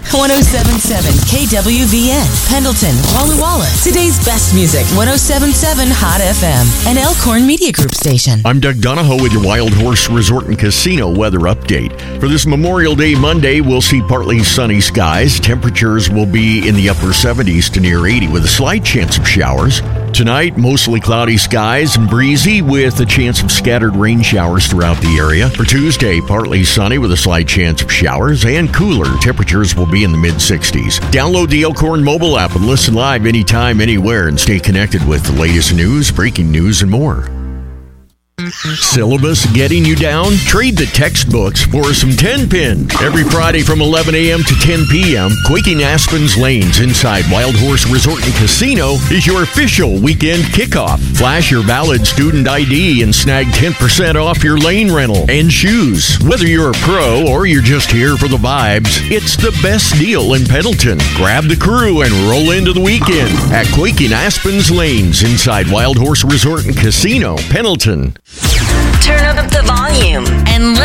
107.7 KWVN, Pendleton, Walla Walla. Today's best music, 107.7 Hot FM, an Elkhorn Media Group station. I'm Doug Donahoe with your Wild Horse Resort and Casino weather update. For this Memorial Day Monday, we'll see partly sunny skies. Temperatures will be in the upper 70s to near 80 with a slight chance of showers. Tonight, mostly cloudy skies and breezy with a chance of scattered rain showers throughout the area. For Tuesday, partly sunny with a slight chance of showers and cooler. Temperatures will be in the mid-60s. Download the Elkhorn mobile app and listen live anytime, anywhere, and stay connected with the latest news, breaking news, and more. Syllabus getting you down? Trade the textbooks for some 10-pin. Every Friday from 11 a.m. to 10 p.m., Quaking Aspen's Lanes inside Wild Horse Resort and Casino is your official weekend kickoff. Flash your valid student ID and snag 10% off your lane rental and shoes. Whether you're a pro or you're just here for the vibes, it's the best deal in Pendleton. Grab the crew and roll into the weekend at Quaking Aspen's Lanes inside Wild Horse Resort and Casino, Pendleton. Turn up the volume and